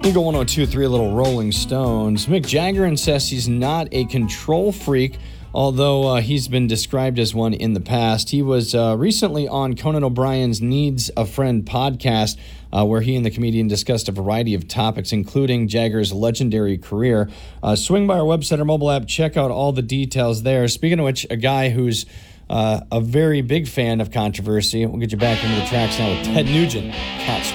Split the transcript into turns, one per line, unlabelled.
Eagle 102.3, a little Rolling Stones. Mick Jagger insists he's not a control freak, although he's been described as one in the past. He was recently on Conan O'Brien's Needs a Friend podcast, where he and the comedian discussed a variety of topics, including Jagger's legendary career. Swing by our website or mobile app, check out all the details there. Speaking of which, a guy who's a very big fan of controversy. We'll get you back into the tracks now with Ted Nugent, Cat